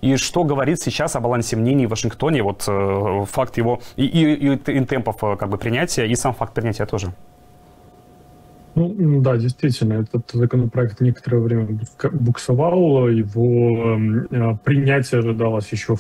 И что говорит сейчас о балансе мнений в Вашингтоне, вот факт его и темпов как бы принятия, и сам факт принятия тоже? Ну, да, действительно, этот законопроект некоторое время буксовал, его принятие ожидалось еще